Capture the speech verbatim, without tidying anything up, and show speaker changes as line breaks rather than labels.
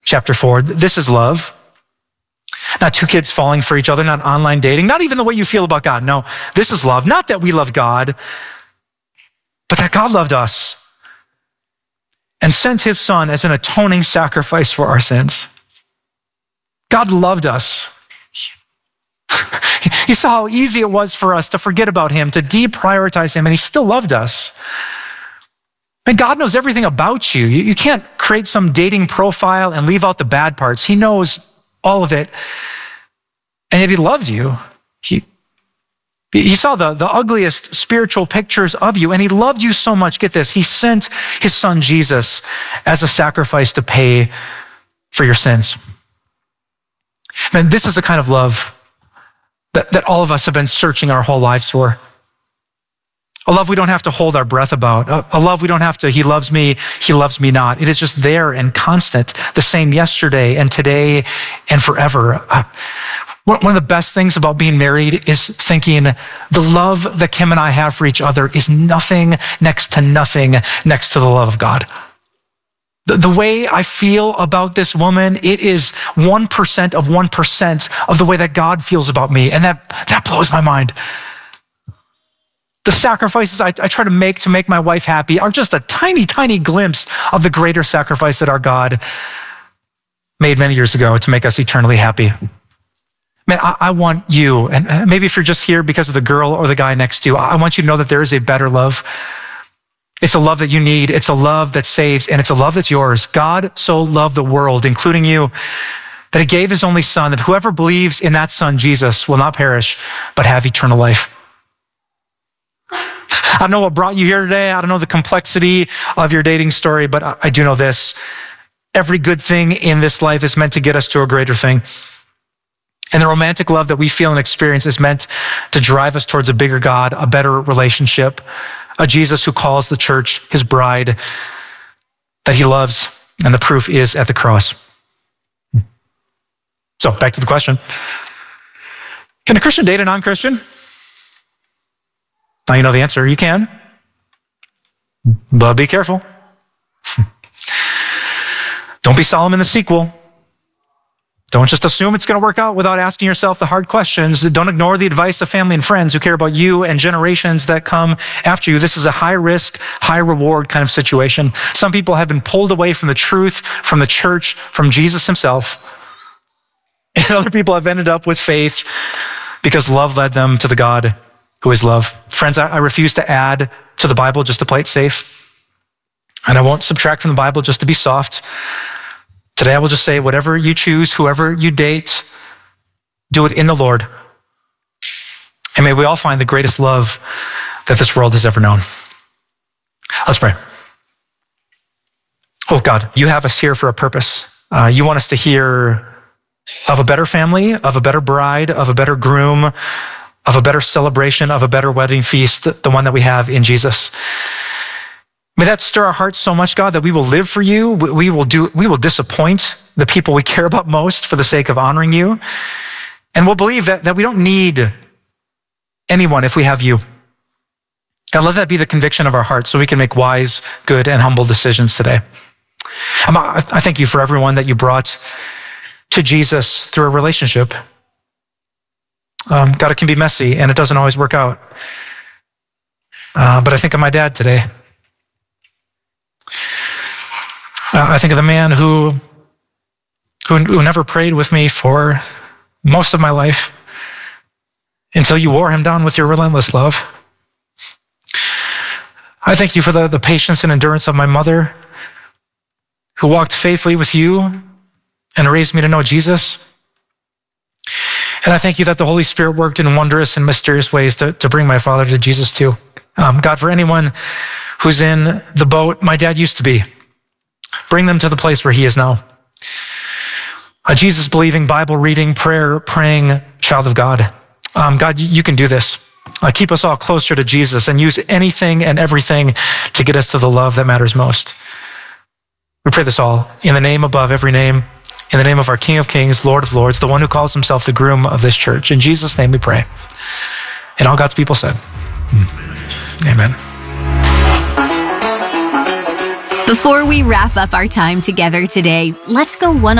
chapter four. This is love. Not two kids falling for each other, not online dating, not even the way you feel about God. No, this is love. Not that we love God, but that God loved us and sent his son as an atoning sacrifice for our sins. God loved us. He saw how easy it was for us to forget about him, to deprioritize him, and he still loved us. And God knows everything about you. You can't create some dating profile and leave out the bad parts. He knows all of it, and yet he loved you. He, he saw the, the ugliest spiritual pictures of you, and he loved you so much. Get this, he sent his son Jesus as a sacrifice to pay for your sins. Man, this is the kind of love that, that all of us have been searching our whole lives for. A love we don't have to hold our breath about. A, a love we don't have to, he loves me, he loves me not. It is just there and constant, the same yesterday and today and forever. Uh, one of the best things about being married is thinking the love that Kim and I have for each other is nothing next to nothing next to the love of God. The, the way I feel about this woman, it is one percent of one percent of the way that God feels about me. And that, that blows my mind. The sacrifices I, I try to make to make my wife happy are just a tiny, tiny glimpse of the greater sacrifice that our God made many years ago to make us eternally happy. Man, I, I want you, and maybe if you're just here because of the girl or the guy next to you, I want you to know that there is a better love. It's a love that you need. It's a love that saves, and it's a love that's yours. God so loved the world, including you, that he gave his only son, that whoever believes in that son, Jesus, will not perish, but have eternal life. I don't know what brought you here today. I don't know the complexity of your dating story, but I do know this. Every good thing in this life is meant to get us to a greater thing. And the romantic love that we feel and experience is meant to drive us towards a bigger God, a better relationship, a Jesus who calls the church his bride that he loves, and the proof is at the cross. So back to the question. Can a Christian date a non-Christian? Now you know the answer. You can, but be careful. Don't be Solomon the sequel. Don't just assume it's going to work out without asking yourself the hard questions. Don't ignore the advice of family and friends who care about you and generations that come after you. This is a high risk, high reward kind of situation. Some people have been pulled away from the truth, from the church, from Jesus himself. And other people have ended up with faith because love led them to the God who is love. Friends, I, I refuse to add to the Bible just to play it safe. And I won't subtract from the Bible just to be soft. Today I will just say, whatever you choose, whoever you date, do it in the Lord. And may we all find the greatest love that this world has ever known. Let's pray. Oh God, you have us here for a purpose. Uh, you want us to hear of a better family, of a better bride, of a better groom, of a better celebration, of a better wedding feast, the one that we have in Jesus. May that stir our hearts so much, God, that we will live for you. We will do. We will disappoint the people we care about most for the sake of honoring you. And we'll believe that, that we don't need anyone if we have you. God, let that be the conviction of our hearts so we can make wise, good, and humble decisions today. I thank you for everyone that you brought to Jesus through a relationship. Um, God, it can be messy and it doesn't always work out. Uh, but I think of my dad today. Uh, I think of the man who, who, who never prayed with me for most of my life until you wore him down with your relentless love. I thank you for the, the patience and endurance of my mother who walked faithfully with you and raised me to know Jesus. And I thank you that the Holy Spirit worked in wondrous and mysterious ways to, to bring my father to Jesus too. Um, God, for anyone who's in the boat my dad used to be, bring them to the place where he is now. A Jesus-believing, Bible-reading, prayer-praying child of God. Um, God, you can do this. Uh, keep us all closer to Jesus and use anything and everything to get us to the love that matters most. We pray this all in the name above every name, in the name of our King of Kings, Lord of Lords, the one who calls himself the groom of this church. In Jesus' name we pray. And all God's people said, amen.
Before we wrap up our time together today, let's go one